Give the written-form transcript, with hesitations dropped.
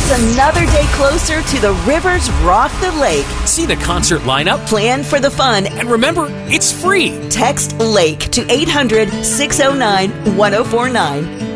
It's another day closer to the Rivers Rock the Lake. See the concert lineup, Plan for the fun, and remember, it's free. text LAKE to 800-609-1049.